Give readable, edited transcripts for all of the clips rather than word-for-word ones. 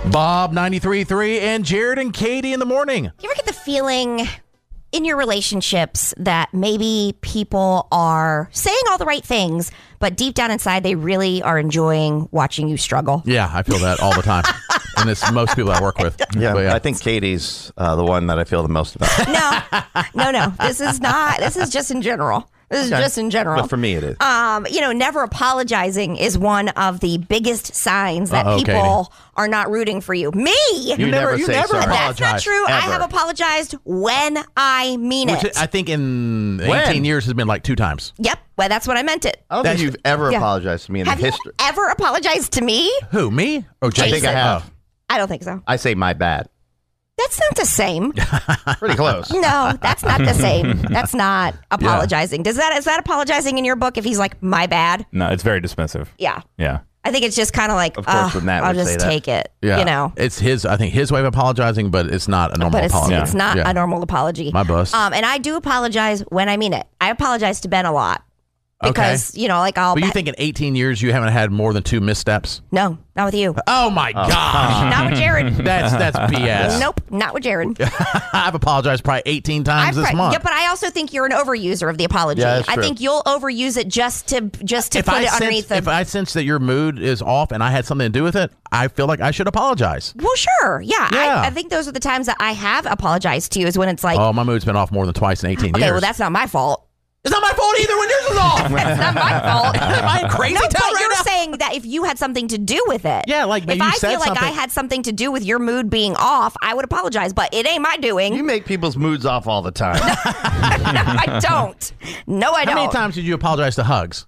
Bob 93.3 and Jared and Katie in the morning. You ever get the feeling in your relationships that maybe people are saying all the right things, but deep down inside they really are enjoying watching you struggle? Yeah, I feel that all the time. And it's most people I work with. Yeah, But I think Katie's the one that I feel the most about. No. This is not. This is just in general. This is just in general. But for me, it is. Never apologizing is one of the biggest signs that people are not rooting for you. Me! You never say sorry. That's not true. I Ever. have apologized when I mean it. Which I think in 18 years has been like 2 times. Yep. Well, that's what I meant it. I don't think you've ever Yeah. apologized to me in Have the you history. ever apologized to me? Who, me? Oh, I Jason. think I have. I don't think so. I say my bad. That's not the same. Pretty close. No, that's not the same. That's not apologizing. Is that apologizing in your book if he's like, my bad? No, it's very dismissive. Yeah. Yeah. I think it's just kind of like, Of course, when Matt I'll would just say that. take it. Yeah. You know? It's I think his way of apologizing, but it's not a normal But apology. it's not Yeah. a normal apology. My bus. And I do apologize when I mean it. I apologize to Ben a lot. Because, I'll... But you think in 18 years you haven't had more than 2 missteps? No, not with you. Oh, my gosh. Not with Jared. That's BS. Nope, not with Jared. I've apologized probably 18 times this month. Yeah, but I also think you're an overuser of the apology. Yeah, that's I true. think you'll overuse it just to put it underneath If I sense that your mood is off and I had something to do with it, I feel like I should apologize. Well, sure. Yeah. Yeah. I think those are the times that I have apologized to you is when it's like, Oh, my mood's been off more than twice in 18 years. okay, well, that's not my fault. It's not my fault either when yours is off. That's not my fault. Am I in crazy No, town but right you're now? saying that if you had something to do with it. Yeah, like if maybe I you said feel like I something. had something to do with your mood being off, I would apologize, but it ain't my doing. You make people's moods off all the time. No, I don't. No, I How don't. many times did you apologize to Hugs?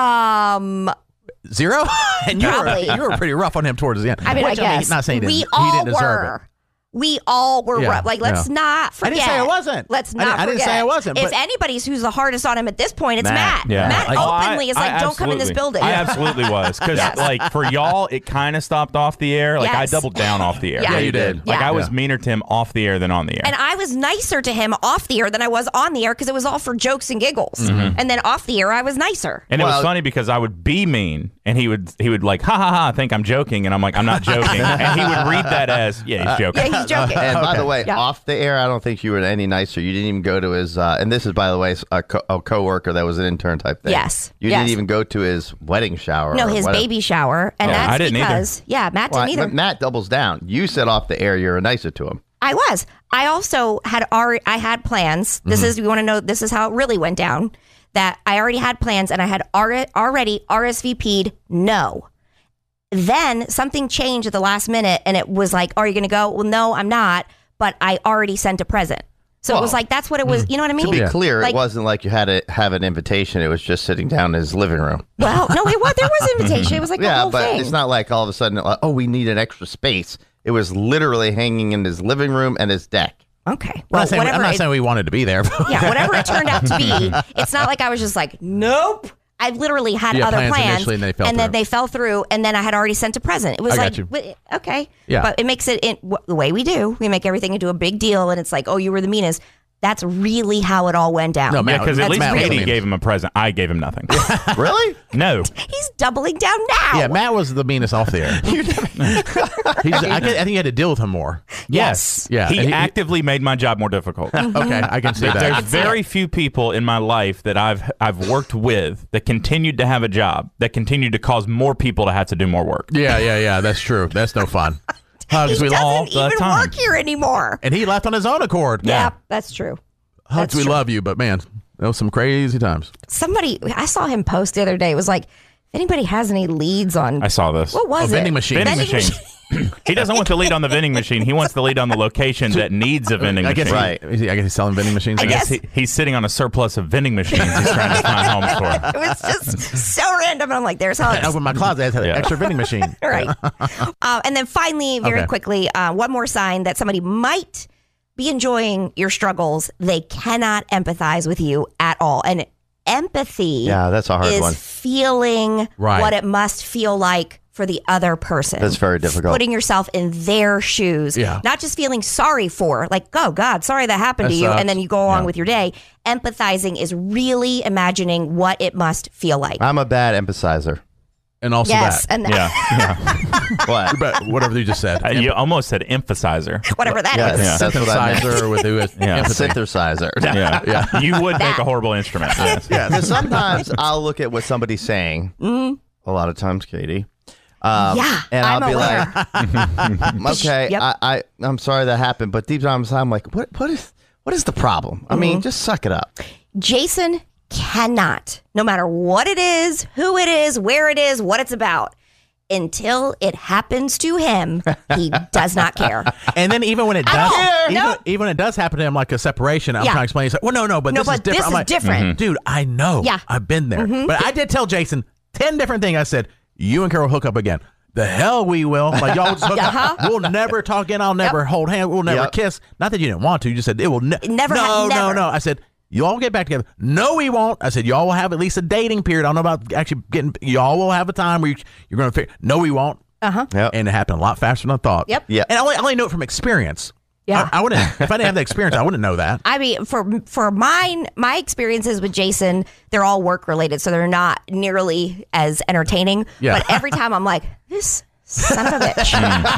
0? And Probably. you were pretty rough on him towards the end. I mean, I guess. Not saying we he all didn't deserve it. were. We all were Yeah, rough. Like, let's yeah. not I forget. didn't say I wasn't. Let's I not didn't forget. say I wasn't, If but- anybody's who's the hardest on him at this point, it's Matt. Matt. Yeah. Matt Like, openly is like, don't come in this absolutely- building. I absolutely was. Because, Yes. for y'all, it kind of stopped off the air. Like, I Yes. doubled down off the air. Yeah, you did. Like, Yeah. I was meaner to him off the air than on the air. And I was nicer to him off the air than I was on the air because it was all for jokes and giggles. Mm-hmm. And then off the air, I was nicer. And it Well- was funny because I would be mean, and he would like, ha ha ha, think I'm joking, and I'm like, I'm not joking, and he would read that as, yeah, he's joking. Yeah, he's joking. And by the way, Yeah. off the air, I don't think you were any nicer. You didn't even go to his, and this is, by the way, a co-worker that was an intern type thing. Yes. You Yes. didn't even go to his wedding shower. No, or his whatever. baby shower. And Oh, that's I didn't either. because, Matt Well, didn't either. but Matt doubles down. You said off the air you were nicer to him. I was. I also had I had plans. This is, you want to know, this is how it really went down. That I already had plans and I had already RSVP'd no. Then something changed at the last minute and it was like, are you going to go? Well, no, I'm not. But I already sent a present. So it was like, that's what it was. You know what I mean? To be clear, Like- it wasn't like you had to have an invitation. It was just sitting down in his living room. Well, no, there was an invitation. It was like the Yeah, whole but thing. it's not like all of a sudden, like, oh, we need an extra space. It was literally hanging in his living room and his deck. Okay. I'm Well, not saying, whatever. I'm not saying we wanted to be there. Yeah, whatever it turned out to be, it's not like I was just like, nope. I literally had You had other plans plans, initially and they fell then through. they fell through, and then I had already sent a present. It was I got like, you. "Wait, okay, Yeah. but it makes it the way we do. We make everything into a big deal, and it's like, oh, you were the meanest. That's really how it all went down. No, Matt, Yeah, because at That's least Matt was Katie mean. gave him a present. I gave him nothing. Really? No. He's doubling down now. Yeah, Matt was the meanest off the air. I think you had to deal with him more. Yes. Yeah. He and actively made my job more difficult. Okay, I can see There's that. very few people in my life that I've worked with that continued to have a job that continued to cause more people to have to do more work. Yeah. That's true. That's no fun. Hugs, He we all doesn't the even time. work here anymore. and he left on his own accord. Yeah, that's true. Hugs, That's we true. love you, but man, that was some crazy times. Somebody, I saw him post the other day. It was like, if anybody has any leads on I saw this. what was it? vending machine. Vending machine. He doesn't want to lead on the vending machine. He wants to lead on the location that needs a vending I guess, machine. Right. I guess he's selling vending machines. I guess- He's sitting on a surplus of vending machines he's trying to find homes for. It was just so random. And I'm like, there's I Hugs. opened my closet. I had an Yeah. extra vending machine. Right. And then finally, very Okay. quickly, one more sign that somebody might be enjoying your struggles. They cannot empathize with you at all. And empathy Yeah, that's a hard is one. feeling Right. what it must feel like for the other person. That's very difficult. Putting yourself in their shoes. Yeah. Not just feeling sorry for, like, oh, God, sorry that happened That to you. sucks. And then you go on Yeah. with your day. Empathizing is really imagining what it must feel like. I'm a bad emphasizer. And also yes, that. and that, What? But whatever you just said. You almost said emphasizer. whatever that Yeah, is. yeah. That's what I meant. Synthesizer with who is Yeah. empathy. Synthesizer. Yeah. You would make a horrible instrument. Yes. Yeah. So sometimes I'll look at what somebody's saying. A lot of times, Katie. Yeah, and I'm I'll be aware. like, okay, Yep. I'm sorry that happened, but deep down inside, I'm like, what is the problem? I mean, just suck it up. Jason cannot, no matter what it is, who it is, where it is, what it's about, until it happens to him, he does not care. And then even when it does, care. even when it does happen to him, like a separation, I'm Yeah. trying to explain. He's like, well, no, but No, this is but different. this I'm is like, different. dude, I know. Yeah. I've been there. But I did tell Jason 10 different things. I said, you and Carol hook up again. The hell we will. Like, y'all just hook Uh-huh. up. We'll never talk again. I'll never hold hands. We'll never Yep. kiss. Not that you didn't want to. You just said it will Never No. never. I said, you all get back together. No, we won't. I said, y'all will have at least a dating period. I don't know about actually getting, y'all will have a time where you're going to figure, no, we won't. Yep. And it happened a lot faster than I thought. Yep. Yeah. And I only know it from experience. Yeah. I wouldn't, if I didn't have the experience, I wouldn't know that. I mean, for my experiences with Jason, they're all work related, so they're not nearly as entertaining. Yeah. But every time I'm like, this son of a bitch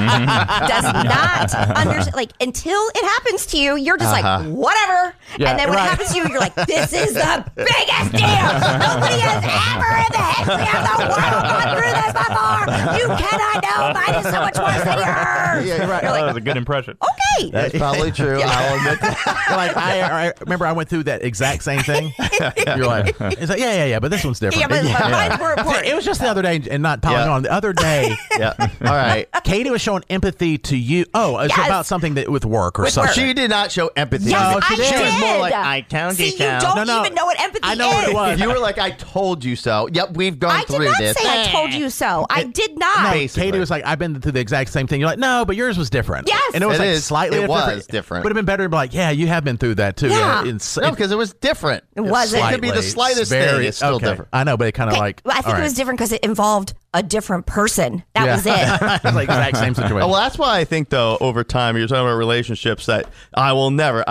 does not understand. Like, until it happens to you, you're just like, whatever. Yeah, And then when right. it happens to you, you're like, this is the biggest deal. Nobody has ever in the history of the world gone through this before. You cannot know. Mine is so much worse than yours. Yeah, right. That was a good impression. Okay. That's probably true. I'll admit that. Like I remember I went through that exact same thing. You're like, it's like, yeah, but this one's different. Yeah, but mine's more important. It was just the other day, and not piling Yeah. on. The other day, Yeah. All right. Katie was showing empathy to you. Oh, it's Yes. about something that with work or With something. work. She did not show empathy. Yes, No, she I did. did. She was more like, I told See, you you so. don't No. even know what empathy I know what is. it was. You were like, I told you so. Yep, we've gone I did through not this. say I told you so. I did not. Basically. Katie was like, I've been through the exact same thing. You're like, no, but yours was different. Yes. And it was It like is. slightly It different. was different. Would have been better to be like, yeah, you have been through that too. Yeah. No, because it was different. It wasn't. It could be the slightest thing. It's still different. I know, but it kind of like. I think it was different because it involved a different person. That was it. It was like the exact same situation. Well, that's why I think, though, over time, you're talking about relationships that I will never.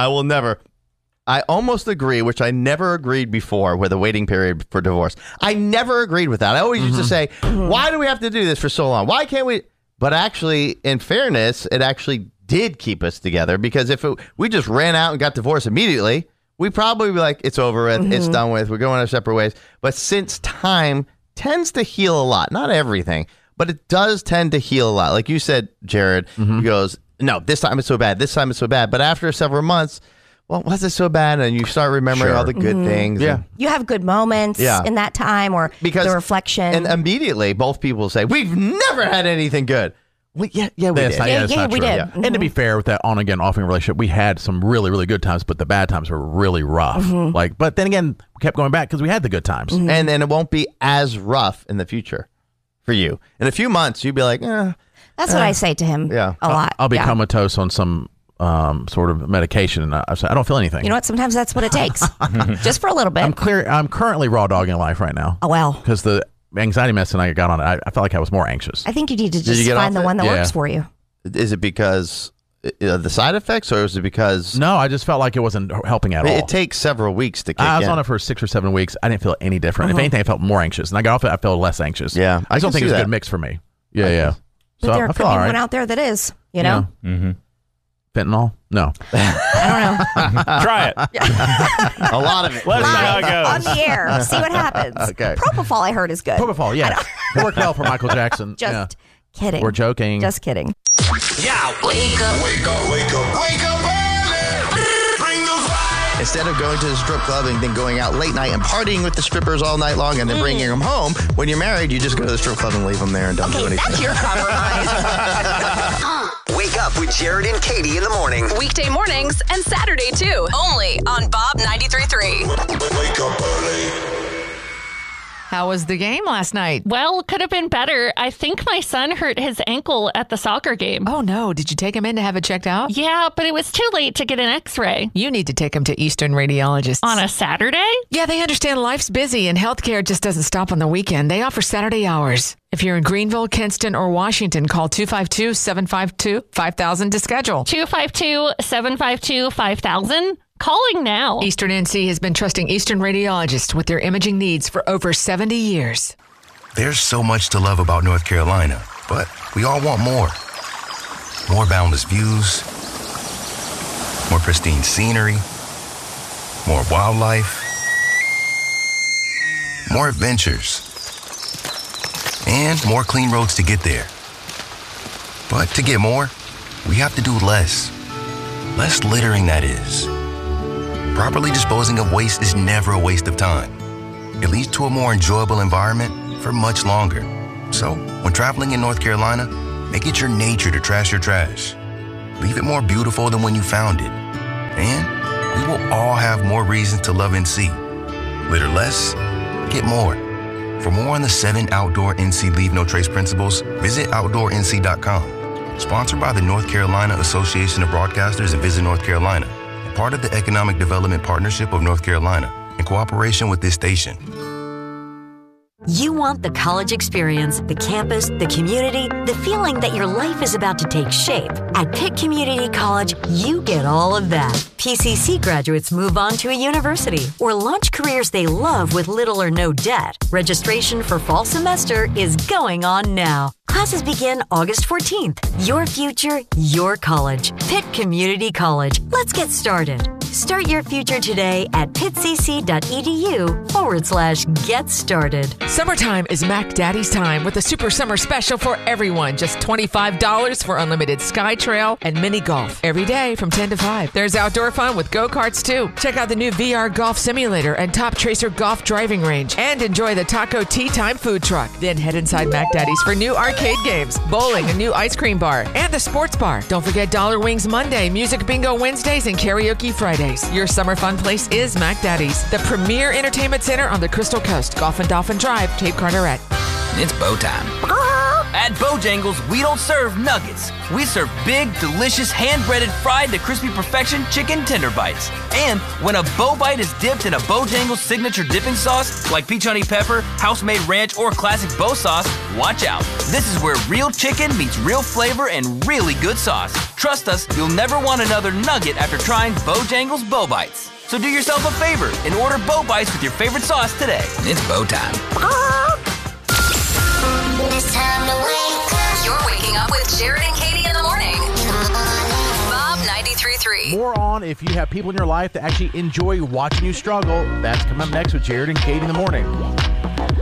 I almost agree, which I never agreed before with a waiting period for divorce. I never agreed with that. I always used to say, why do we have to do this for so long? Why can't we? But actually, in fairness, it actually did keep us together, because if we just ran out and got divorced immediately, we'd probably be like, it's over with, it's done with, we're going our separate ways. But since time tends to heal a lot, not everything, but it does tend to heal a lot. Like you said, Jared, he goes, no, this time it's so bad, this time it's so bad. But after several months, well, was it so bad? And you start remembering all the good things. Yeah. and- You have good moments Yeah. in that time, or because the reflection. And immediately, both people say, we've never had anything good. Well, yeah, we That's did. not- Yeah, that's yeah, not we true. did. Yeah. And to be fair, with that on again, off again relationship, we had some really, really good times, but the bad times were really rough. Like, but then again, we kept going back because we had the good times. And then it won't be as rough in the future for you. In a few months, you'd be like, That's what I say to him Yeah. a lot. I'll be Yeah. comatose on some sort of medication, and I say I don't feel anything. You know what? Sometimes that's what it takes. Just for a little bit. I'm currently raw dogging life right now Oh, well. because the anxiety medicine I got on it, I felt like I was more anxious. I think you need to you just get find off the it? one that Yeah. works for you. is it because the side effects, or is it because No, I just felt like it wasn't helping at all. it takes several weeks to kick I was in? on it for 6 or 7 weeks. I didn't feel any different. If anything, I felt more anxious. And I got off it, I felt less anxious. Yeah, I just don't can think see it's a that. good mix for me. Yeah. But So there I could feel be all right. one out there that is, you know? Fentanyl? No. I don't know. Try it. A lot of it. Let us know how it Live on goes. the air. See what happens. Okay. Propofol, I heard, is good. Propofol, yeah. It worked well for Michael Jackson. Just yeah. kidding. We're joking. Just kidding. Yeah, wake up. Wake up, wake up. Wake up early. Bring the vibe. Instead of going to the strip club and then going out late night and partying with the strippers all night long and then bringing them home, when you're married, you just go to the strip club and leave them there and don't do anything. That's your compromise. Wake up with Jared and Katie in the morning. Weekday mornings and Saturday too. Only on Bob 93.3. Wake up early. How was the game last night? Well, could have been better. I think my son hurt his ankle at the soccer game. Oh, no. Did you take him in to have it checked out? Yeah, but it was too late to get an x-ray. You need to take him to Eastern Radiologists. On a Saturday? Yeah, they understand life's busy and healthcare just doesn't stop on the weekend. They offer Saturday hours. If you're in Greenville, Kinston, or Washington, call 252-752-5000 to schedule. 252-752-5000? Calling now. Eastern NC has been trusting Eastern Radiologists with their imaging needs for over 70 years. There's so much to love about North Carolina, but we all want more. More boundless views, more pristine scenery, more wildlife, more adventures, and more clean roads to get there. But to get more, we have to do less. Less littering, that is. Properly disposing of waste is never a waste of time. It leads to a more enjoyable environment for much longer. So, when traveling in North Carolina, make it your nature to trash your trash. Leave it more beautiful than when you found it. And we will all have more reasons to love NC. Litter less, get more. For more on the 7 outdoor NC Leave No Trace principles, visit OutdoorNC.com. Sponsored by the North Carolina Association of Broadcasters and Visit North Carolina. And part of the Economic Development Partnership of North Carolina, in cooperation with this station. You want the college experience, the campus, the community, the feeling that your life is about to take shape. At Pitt Community College, you get all of that. PCC graduates move on to a university or launch careers they love with little or no debt. Registration for fall semester is going on now. Classes begin August 14th. Your future, your college. Pitt Community College. Let's get started. Start your future today at pittcc.edu/get started. Summertime is Mac Daddy's time with a super summer special for everyone. Just $25 for unlimited SkyTrail and mini golf every day from 10 to 5. There's outdoor fun with go-karts too. Check out the new VR Golf Simulator and Top Tracer Golf Driving Range and enjoy the Taco Tea Time food truck. Then head inside Mac Daddy's for new arcade games, bowling, a new ice cream bar, and the sports bar. Don't forget Dollar Wings Monday, Music Bingo Wednesdays, and Karaoke Fridays. Your summer fun place is Mac Daddy's, the premier entertainment center on the Crystal Coast, Golf and Dolphin Drive, Cape Carteret. It's bow time. At Bojangles, we don't serve nuggets. We serve big, delicious, hand-breaded, fried to crispy perfection chicken tender bites. And when a bow bite is dipped in a Bojangles signature dipping sauce, like peach honey pepper, house-made ranch, or classic bow sauce, watch out. This is where real chicken meets real flavor and really good sauce. Trust us, you'll never want another nugget after trying Bojangles Bow Bites. So do yourself a favor and order Bow Bites with your favorite sauce today. It's bow time. It's time to wake up. You're waking up with Jared and Katie in the morning. Bob 93.3. More on if you have people in your life that actually enjoy watching you struggle. That's coming up next with Jared and Katie in the morning.